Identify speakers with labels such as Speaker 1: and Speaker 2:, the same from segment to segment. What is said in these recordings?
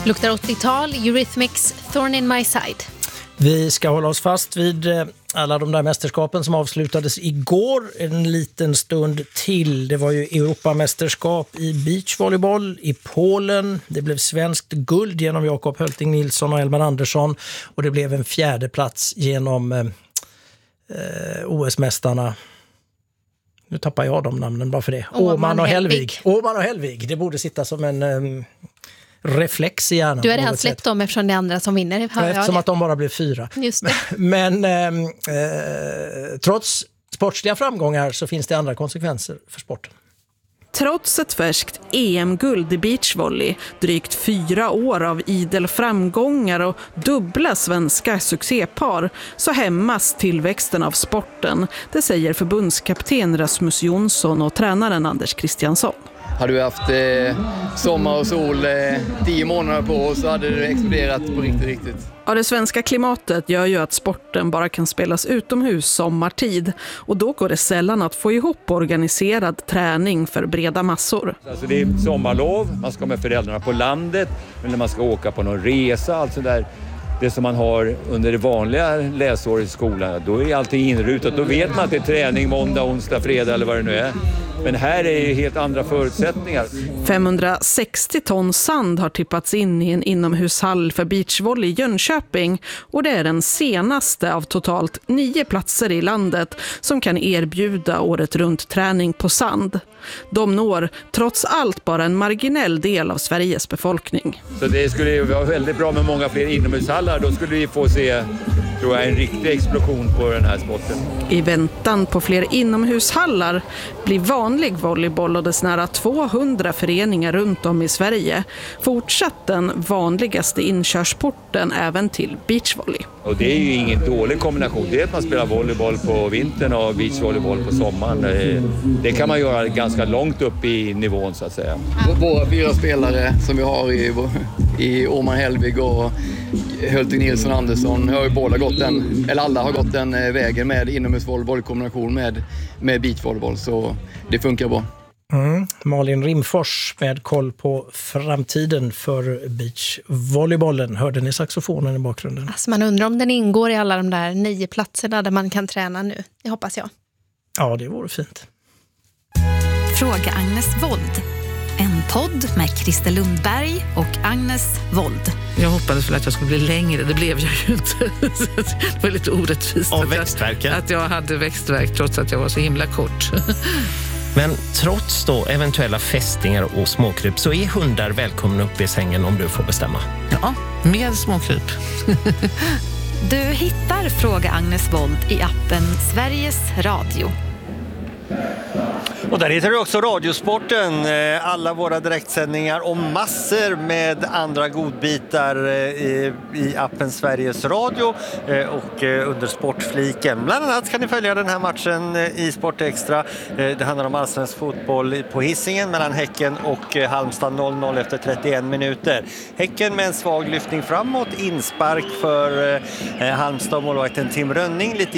Speaker 1: Luktar 80-tal, Eurythmics, Thorn in my side.
Speaker 2: Vi ska hålla oss fast vid alla de där mästerskapen som avslutades igår en liten stund till. Det var ju Europamästerskap i beachvolleyboll i Polen. Det blev svenskt guld genom Jakob Hölting Nilsson och Elmar Andersson. Och det blev en fjärde plats genom OS-mästarna. Nu tappar jag de namnen bara för det. Åman och Hellvig. Åman och Hellvig. Det borde sitta som en reflex i hjärnan.
Speaker 1: Du har redan släppt dem eftersom det är andra som vinner.
Speaker 2: Eftersom att de bara blev 4.
Speaker 1: Just det.
Speaker 2: Men trots sportsliga framgångar så finns det andra konsekvenser för sporten.
Speaker 3: Trots ett färskt EM-guld i beachvolley, drygt 4 år av idel framgångar och dubbla svenska succépar, så hämmas tillväxten av sporten. Det säger förbundskapten Rasmus Jonsson och tränaren Anders Kristiansson.
Speaker 4: Hade vi haft sommar och sol 10 månader på oss så hade det exploderat på riktigt.
Speaker 3: Ja, det svenska klimatet gör ju att sporten bara kan spelas utomhus sommartid. Och då går det sällan att få ihop organiserad träning för breda massor.
Speaker 5: Alltså det är sommarlov, man ska med föräldrarna på landet, eller man ska åka på någon resa, alltså där. Det som man har under det vanliga läsåret i skolan, då är allting inrutat. Då vet man att det är träning måndag, onsdag, fredag eller vad det nu är. Men här är det helt andra förutsättningar. 560
Speaker 3: ton sand har tippats in i en inomhushall för beachvolley i Jönköping. Och det är den senaste av totalt 9 platser i landet som kan erbjuda året runt träning på sand. De når trots allt bara en marginell del av Sveriges befolkning.
Speaker 5: Så det skulle ju vara väldigt bra med många fler inomhushallar. Då skulle vi få se, tror jag, en riktig explosion på den här sporten.
Speaker 3: I väntan på fler inomhushallar blir vanlig volleyboll och dess nära 200 föreningar runt om i Sverige fortsatt den vanligaste inkörsporten även till beachvolley.
Speaker 5: Och det är ju ingen dålig kombination. Det är att man spelar volleyboll på vintern och beachvolleyboll på sommaren. Det kan man göra ganska långt upp i nivån så att säga.
Speaker 4: Våra 4 spelare som vi har i Åman Hellvig och Hölting Nilsson och Andersson har ju båda gått den, eller alla har gått den vägen med inomhusvolleyboll i kombination med beachvolleyboll, så det funkar bra.
Speaker 2: Malin Rimfors med koll på framtiden för beachvolleybollen. Hörde ni saxofonen i bakgrunden?
Speaker 1: Alltså man undrar om den ingår i alla de där 9 platserna där man kan träna nu. Det hoppas jag.
Speaker 2: Ja, det vore fint.
Speaker 6: Fråga Agnes Wold. En podd med Christer Lundberg och Agnes Wold.
Speaker 7: Jag hoppades väl att jag skulle bli längre, det blev jag ju inte. Det var lite orättvist att jag hade växtvärk trots att jag var så himla kort.
Speaker 8: Men trots då eventuella fästingar och småkryp så är hundar välkomna upp i sängen om du får bestämma.
Speaker 7: Ja, med småkryp.
Speaker 6: Du hittar Fråga Agnes Wold i appen Sveriges Radio.
Speaker 9: Och där hittar du också Radiosporten, alla våra direktsändningar och massor med andra godbitar i appen Sveriges Radio och under sportfliken. Bland annat kan ni följa den här matchen i Sport Extra. Det handlar om allsvensk fotboll på Hisingen mellan Häcken och Halmstad 0-0 efter 31 minuter. Häcken med en svag lyftning framåt, inspark för Halmstad, målvakten Tim Rönning, lite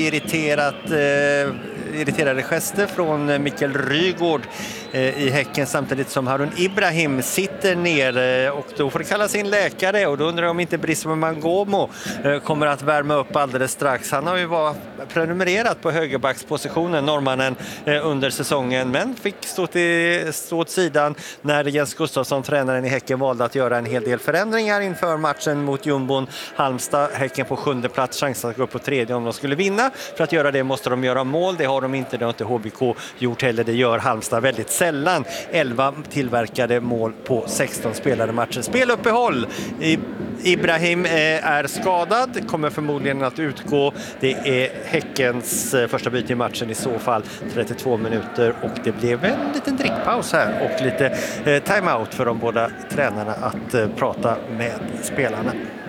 Speaker 9: irriterade gester från Mikael Rygård i Häcken, samtidigt som Harun Ibrahim sitter ner och då får det kalla sin läkare, och då undrar jag om inte Brisbane Mangomo kommer att värma upp alldeles strax. Han har ju varit prenumererat på högerbackspositionen, norrmannen, under säsongen, men fick stå åt sidan när Jens Gustafsson, tränaren i Häcken, valde att göra en hel del förändringar inför matchen mot jumbon Halmstad. Häcken på 7:e plats, chans att gå upp på 3:e om de skulle vinna. För att göra det måste de göra mål, det har de inte, det har inte HBK gjort heller, det gör Halmstad väldigt sällan. 11 tillverkade mål på 16 spelade matcher. Speluppehåll. Ibrahim är skadad, kommer förmodligen att utgå. Det är Häckens första byte i matchen i så fall, 32 minuter, och det blev en liten drickpaus här och lite timeout för de båda tränarna att prata med spelarna.